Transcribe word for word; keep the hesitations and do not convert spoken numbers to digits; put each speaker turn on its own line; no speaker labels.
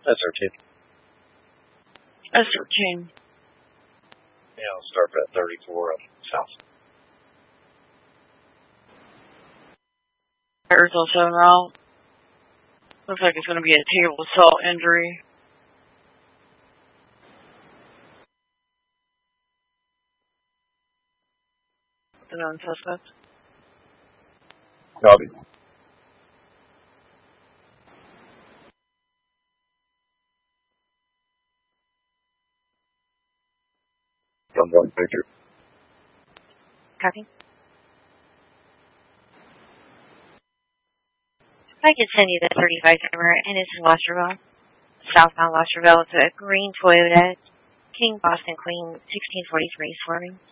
That's thirteen.
That's thirteen.
Yeah, I'll start at thirty-four up south.
There's also en route. Looks like it's going to be a table assault injury. The known suspect.
Copy. From one picture.
Copy. If I could send you the thirty-five camera, and it's in Westerville, southbound Westerville. It's a green Toyota King Boston Queen sixteen forty-three for me.